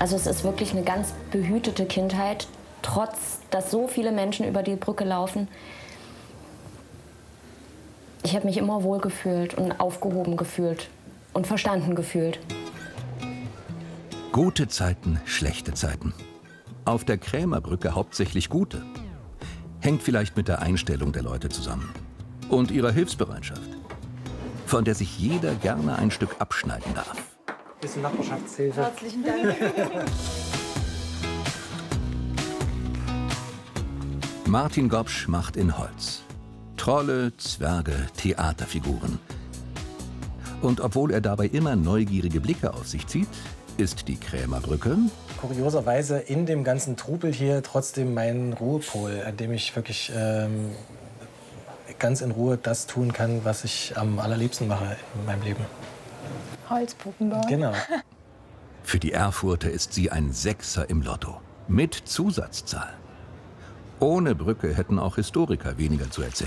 Also es ist wirklich eine ganz behütete Kindheit, trotz dass so viele Menschen über die Brücke laufen. Ich habe mich immer wohl gefühlt und aufgehoben gefühlt und verstanden gefühlt. Gute Zeiten, schlechte Zeiten. Auf der Krämerbrücke hauptsächlich gute. Hängt vielleicht mit der Einstellung der Leute zusammen. Und ihrer Hilfsbereitschaft, von der sich jeder gerne ein Stück abschneiden darf. Bisschen Nachbarschaftshilfe. Herzlichen Dank. Martin Gopsch macht in Holz. Trolle, Zwerge, Theaterfiguren. Und obwohl er dabei immer neugierige Blicke auf sich zieht, ist die Krämerbrücke kurioserweise in dem ganzen Trubel hier trotzdem mein Ruhepol, an dem ich wirklich ganz in Ruhe das tun kann, was ich am allerliebsten mache in meinem Leben. Holzpuppen bauen. Genau. Für die Erfurter ist sie ein Sechser im Lotto. Mit Zusatzzahl. Ohne Brücke hätten auch Historiker weniger zu erzählen.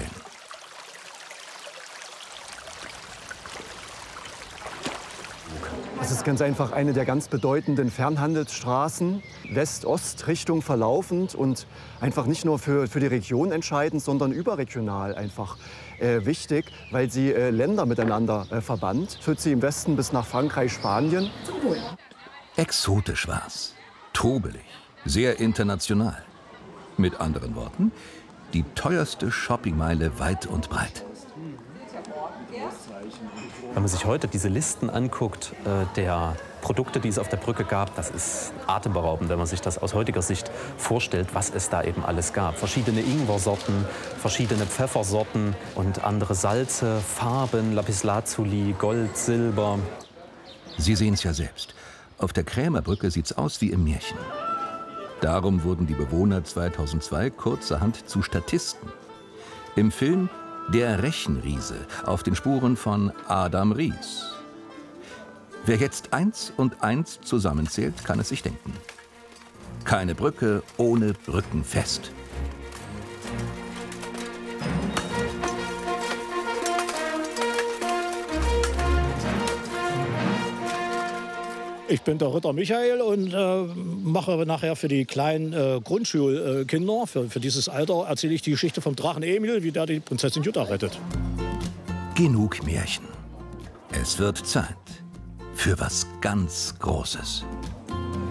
Es ist ganz einfach eine der ganz bedeutenden Fernhandelsstraßen, West-Ost-Richtung verlaufend und einfach nicht nur für die Region entscheidend, sondern überregional einfach wichtig, weil sie Länder miteinander verband. Führt sie im Westen bis nach Frankreich, Spanien. Exotisch war's. Trubelig. Sehr international. Mit anderen Worten, die teuerste Shoppingmeile weit und breit. Wenn man sich heute diese Listen anguckt, der Produkte, die es auf der Brücke gab, das ist atemberaubend, wenn man sich das aus heutiger Sicht vorstellt, was es da eben alles gab. Verschiedene Ingwersorten, verschiedene Pfeffersorten und andere Salze, Farben, Lapislazuli, Gold, Silber. Sie sehen es ja selbst. Auf der Krämerbrücke sieht's aus wie im Märchen. Darum wurden die Bewohner 2002 kurzerhand zu Statisten. Im Film Der Rechenriese auf den Spuren von Adam Ries. Wer jetzt 1 und 1 zusammenzählt, kann es sich denken. Keine Brücke ohne Brückenfest. Ich bin der Ritter Michael und mache nachher für die kleinen Grundschulkinder, für dieses Alter, erzähle ich die Geschichte vom Drachen Emil, wie der die Prinzessin Jutta rettet. Genug Märchen. Es wird Zeit für was ganz Großes.